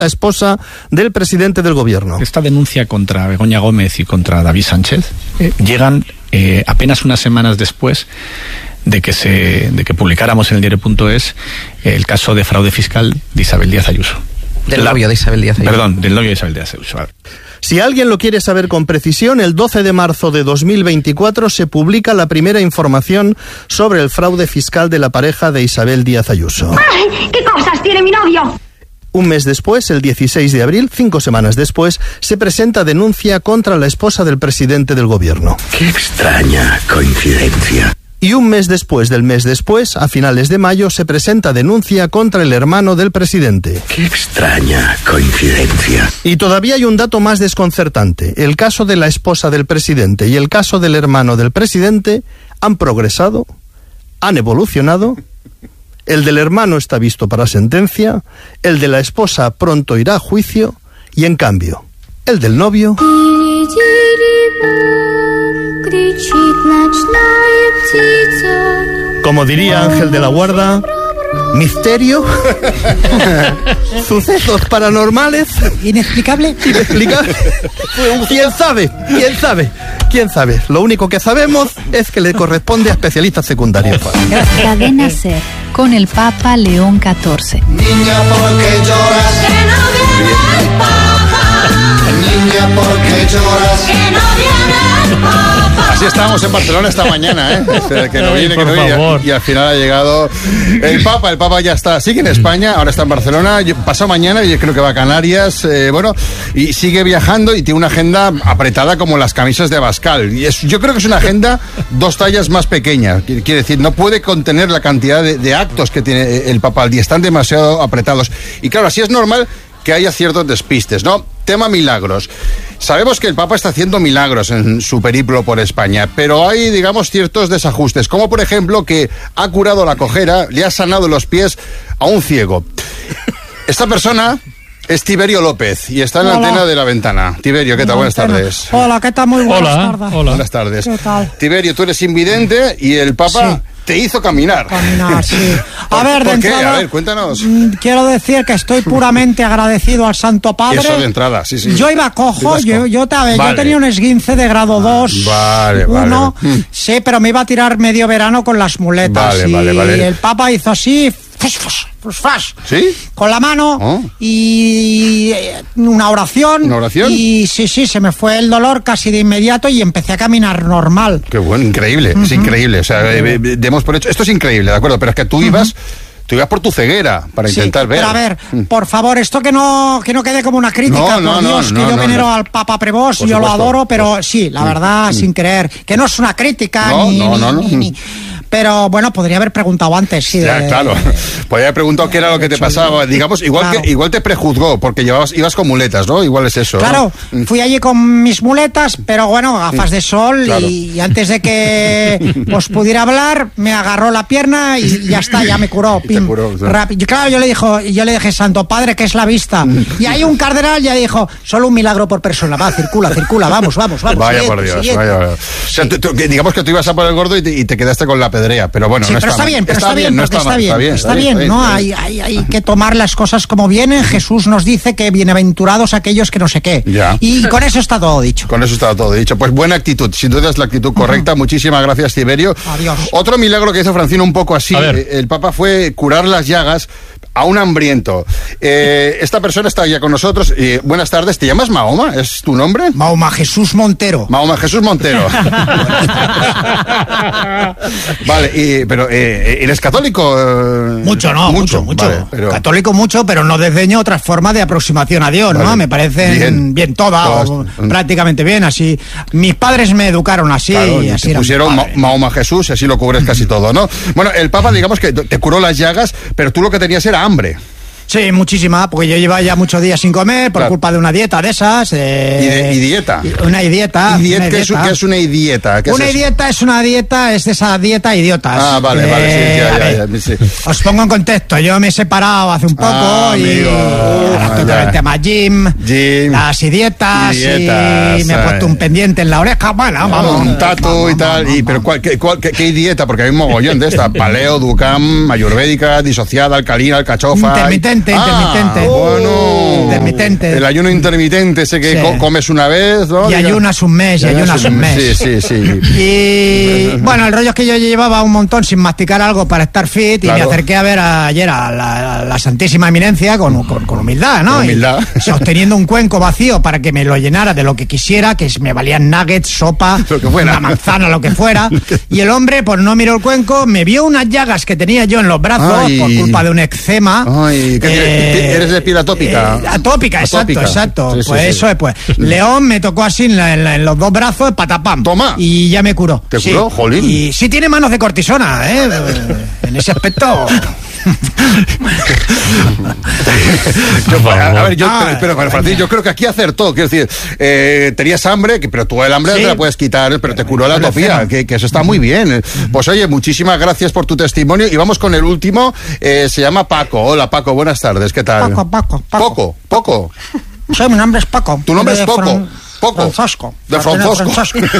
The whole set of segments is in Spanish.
la esposa del presidente del gobierno. Esta denuncia contra Begoña Gómez y contra David Sánchez llegan apenas unas semanas después de que publicáramos en el diario.es el caso de fraude fiscal de Isabel Díaz Ayuso. Del novio de Isabel Díaz Ayuso. Perdón, del novio de Isabel Díaz Ayuso. Si alguien lo quiere saber con precisión, el 12 de marzo de 2024 se publica la primera información sobre el fraude fiscal de la pareja de Isabel Díaz Ayuso. ¡Ay! ¿Qué cosas tiene mi novio? Un mes después, el 16 de abril, 5 semanas después, se presenta denuncia contra la esposa del presidente del gobierno. ¡Qué extraña coincidencia! Y un mes después, a finales de mayo, se presenta denuncia contra el hermano del presidente. ¡Qué extraña coincidencia! Y todavía hay un dato más desconcertante. El caso de la esposa del presidente y el caso del hermano del presidente han progresado, han evolucionado. El del hermano está visto para sentencia, el de la esposa pronto irá a juicio y, en cambio, el del novio... Como diría Ángel de la Guarda, misterio, sucesos paranormales, inexplicable. ¿Quién sabe? Lo único que sabemos es que le corresponde a especialistas secundarios. Cadena SER, con el Papa León XIV. Niña, ¿por qué lloras? Que no viene el Papa. Niña, ¿por qué lloras? Que no viene el Papa. Así estábamos en Barcelona esta mañana, que no viene, y al final ha llegado el Papa ya está, sigue en España, ahora está en Barcelona, pasado mañana yo creo que va a Canarias, y sigue viajando y tiene una agenda apretada como las camisas de Abascal, y yo creo que es una agenda 2 tallas más pequeña, quiere decir, no puede contener la cantidad de actos que tiene el Papa al día, están demasiado apretados, y claro, así es normal que haya ciertos despistes, ¿no? Tema milagros. Sabemos que el Papa está haciendo milagros en su periplo por España, pero hay, digamos, ciertos desajustes, como por ejemplo que ha curado la cojera, le ha sanado los pies a un ciego. Esta persona es Tiberio López y está en la antena de La Ventana. Tiberio, ¿qué tal? Buenas tardes. Hola, ¿qué tal? Muy buenas tardes. Hola. Buenas tardes. ¿Qué tal? Tiberio, tú eres invidente y el Papa... Sí. Te hizo caminar. Sí. A ver, ¿Por de qué? entrada, A ver, cuéntanos. Quiero decir que estoy puramente agradecido al Santo Padre. Eso de entrada, sí. Yo iba cojo, yo tenía un esguince de grado 2. Vale. Sí, pero me iba a tirar medio verano con las muletas. Vale. Y el Papa hizo así... ¿Sí? Con la mano y una oración. ¿Una oración? Y sí, se me fue el dolor casi de inmediato y empecé a caminar normal. Qué bueno, increíble, es increíble. O sea, demos por hecho, esto es increíble, ¿de acuerdo? Pero es que tú ibas por tu ceguera para intentar ver. Pero a ver, por favor, esto que no quede como una crítica, yo venero al Papa Prevost, yo lo adoro, pero sí, la verdad, sin querer, que no es una crítica ni pero bueno, podría haber preguntado antes, sí. Claro. Podría haber preguntado qué era lo que te pasaba. Digamos, igual te prejuzgó, porque ibas con muletas, ¿no? Igual es eso. Claro, ¿no? Fui allí con mis muletas, pero bueno, gafas de sol, claro. y antes de que pudiera hablar, me agarró la pierna y ya está, ya me curó. Pim, rápido. Claro, yo le dije, Santo Padre, ¿qué es la vista? Y ahí un cardenal ya dijo, solo un milagro por persona. Va, circula, vamos. Vaya por Dios, vaya. O sea, digamos que tú ibas a por el gordo y te quedaste con la pedrea, pero bueno, sí, no está bien, está bien, ¿no? Hay que tomar las cosas como vienen. Jesús nos dice que bienaventurados aquellos que no sé qué. Ya. Y con eso está todo dicho. Pues buena actitud, sin duda es la actitud correcta. Muchísimas gracias, Tiberio. Adiós. Otro milagro que hizo Francino un poco así, el Papa, fue curar las llagas a un hambriento. Esta persona está ya con nosotros. Buenas tardes, ¿te llamas Mahoma? ¿Es tu nombre? Mahoma Jesús Montero. Vale, pero ¿eres católico? Mucho. Vale, católico mucho, pero no desdeño otras formas de aproximación a Dios, vale. ¿No? Me parecen bien todas, prácticamente bien, así. Mis padres me educaron así. Claro, y así te pusieron Mahoma Jesús y así lo cubres casi todo, ¿no? Bueno, el Papa, digamos que te curó las llagas, pero tú lo que tenías era hambre. Sí, muchísima, porque yo llevaba ya muchos días sin comer por culpa de una dieta de esas. ¿Y dieta? Una dieta. ¿Qué es una idieta? Es de esa dieta idiota. Ah, vale, sí. Os pongo en contexto, yo me he separado hace un poco y ahora estoy con el tema gym, las dietas y me he puesto un pendiente en la oreja, bueno, vamos. Un tatu y tal, pero ¿qué dieta? Porque hay un mogollón de esta, paleo, ducam, ayurvédica, disociada, alcalina, alcachofa. Intermitente. intermitente. Intermitente. El ayuno intermitente, ese que comes una vez, ¿no? Y ayunas un mes, Sí. Y bueno, el rollo es que yo llevaba un montón sin masticar algo para estar fit, claro. Y me acerqué a ver ayer a la Santísima Eminencia con humildad, ¿no? Y sosteniendo un cuenco vacío para que me lo llenara de lo que quisiera, que me valían nuggets, sopa, una manzana, lo que fuera. Y el hombre, pues no miró el cuenco, me vio unas llagas que tenía yo en los brazos por culpa de un eczema. ¿Eres de piel atópica? Atópica, exacto. Sí, pues eso es, pues. León me tocó así en los dos brazos, patapam. Toma. Y ya me curó. ¿Te curó? Jolín. Y sí tiene manos de cortisona, en ese aspecto. Pero Francis, yo creo que aquí acertó. Quiero decir, tenías hambre, pero tú el hambre no te la puedes quitar, pero te curó la atopía, que eso está muy bien. Pues oye, muchísimas gracias por tu testimonio y vamos con el último. Se llama Paco. Hola Paco, buenas tardes, ¿qué tal? Paco. Sí, mi nombre es Paco. ¿Tu nombre es Paco? Francisco. De Francisco.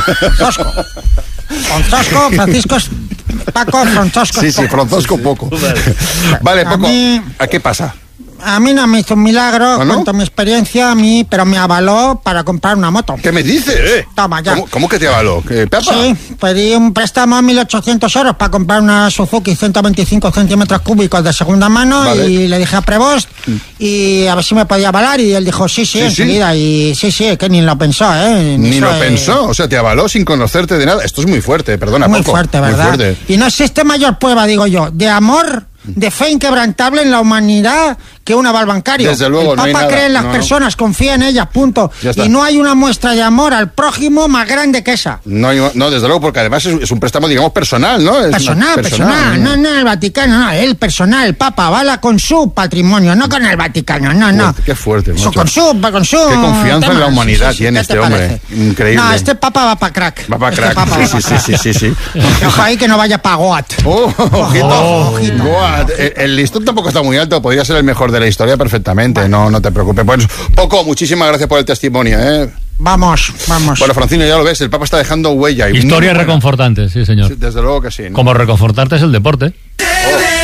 Francisco es Paco, Francisco. Sí, Francisco Poco. Vale, Paco, ¿a qué pasa? A mí no me hizo un milagro, cuento mi experiencia, pero me avaló para comprar una moto. ¿Qué me dices? Toma, ya. ¿Cómo que te avaló? ¿Pepa? Sí, pedí un préstamo de 1.800 euros para comprar una Suzuki 125 centímetros cúbicos de segunda mano, vale. Y le dije a Prevost y a ver si me podía avalar y él dijo sí, enseguida. Y sí, que ni lo pensó, Ni lo pensó, o sea, te avaló sin conocerte de nada. Esto es muy fuerte, perdona, muy Paco. Fuerte, ¿verdad? Muy fuerte. Y no existe mayor prueba, digo yo, de amor, de fe inquebrantable en la humanidad que un aval bancario. Desde luego, el Papa cree en las personas, confía en ellas, punto. Y no hay una muestra de amor al prójimo más grande que esa. No, desde luego, porque además es un préstamo, digamos, personal, ¿no? Personal. No, el Vaticano, no, el personal, el Papa avala con su patrimonio, no con el Vaticano, no. Qué fuerte, macho. Con su Qué confianza en la humanidad tiene este hombre. Increíble. No, este Papa va para crack. Sí. Ojo ahí que no vaya para Goat. Ojito. Goat. El listón tampoco está muy alto, podría ser el mejor de la historia perfectamente, no te preocupes. Pues Poco, muchísimas gracias por el testimonio, Vamos. Bueno, Francino, ya lo ves, el Papa está dejando huella. Historias reconfortantes, sí, señor. Sí, desde luego que sí, ¿no? Como reconfortarte es el deporte.